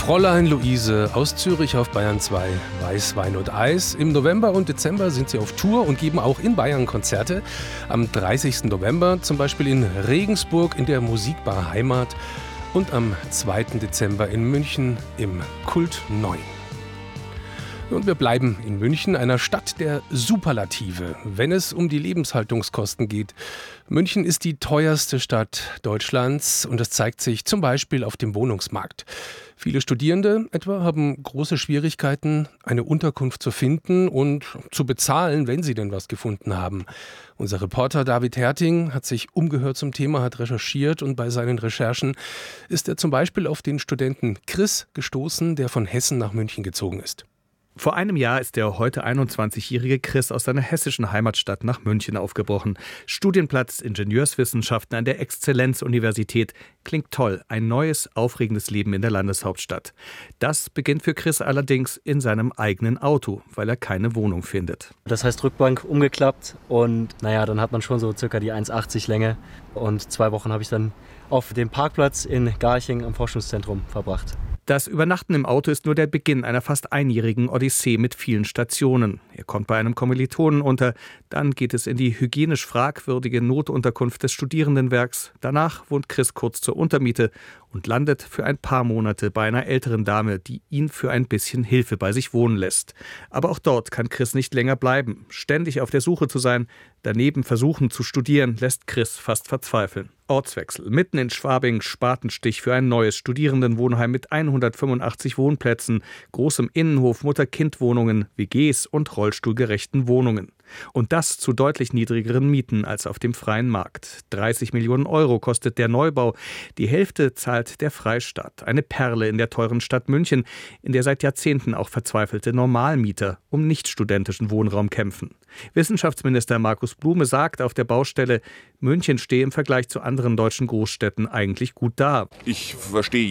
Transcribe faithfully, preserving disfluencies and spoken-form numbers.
Fräulein Luise aus Zürich auf Bayern zwei, Weiß, Wein und Eis. Im November und Dezember sind sie auf Tour und geben auch in Bayern Konzerte. Am dreißigsten November zum Beispiel in Regensburg in der Musikbar Heimat und am zweiten Dezember in München im Kult neun. Und wir bleiben in München, einer Stadt der Superlative, wenn es um die Lebenshaltungskosten geht. München ist die teuerste Stadt Deutschlands und das zeigt sich zum Beispiel auf dem Wohnungsmarkt. Viele Studierende etwa haben große Schwierigkeiten, eine Unterkunft zu finden und zu bezahlen, wenn sie denn was gefunden haben. Unser Reporter David Herting hat sich umgehört zum Thema, hat recherchiert und bei seinen Recherchen ist er zum Beispiel auf den Studenten Chris gestoßen, der von Hessen nach München gezogen ist. Vor einem Jahr ist der heute einundzwanzigjährige Chris aus seiner hessischen Heimatstadt nach München aufgebrochen. Studienplatz Ingenieurswissenschaften an der Exzellenzuniversität. Klingt toll, ein neues, aufregendes Leben in der Landeshauptstadt. Das beginnt für Chris allerdings in seinem eigenen Auto, weil er keine Wohnung findet. Das heißt Rückbank umgeklappt und naja, dann hat man schon so circa die eins achtzig Länge. Und zwei Wochen habe ich dann auf dem Parkplatz in Garching am Forschungszentrum verbracht. Das Übernachten im Auto ist nur der Beginn einer fast einjährigen Odyssee mit vielen Stationen. Er kommt bei einem Kommilitonen unter, dann geht es in die hygienisch fragwürdige Notunterkunft des Studierendenwerks. Danach wohnt Chris kurz zur Untermiete und landet für ein paar Monate bei einer älteren Dame, die ihn für ein bisschen Hilfe bei sich wohnen lässt. Aber auch dort kann Chris nicht länger bleiben. Ständig auf der Suche zu sein, daneben versuchen zu studieren, lässt Chris fast verzweifeln. Ortswechsel. Mitten in Schwabing Spatenstich für ein neues Studierendenwohnheim mit hundertfünfundachtzig Wohnplätzen, großem Innenhof, Mutter-Kind-Wohnungen, W Gs und rollstuhlgerechten Wohnungen. Und das zu deutlich niedrigeren Mieten als auf dem freien Markt. dreißig Millionen Euro kostet der Neubau. Die Hälfte zahlt der Freistaat. Eine Perle in der teuren Stadt München, in der seit Jahrzehnten auch verzweifelte Normalmieter um nicht-studentischen Wohnraum kämpfen. Wissenschaftsminister Markus Blume sagt auf der Baustelle, München stehe im Vergleich zu anderen deutschen Großstädten eigentlich gut da. Ich verstehe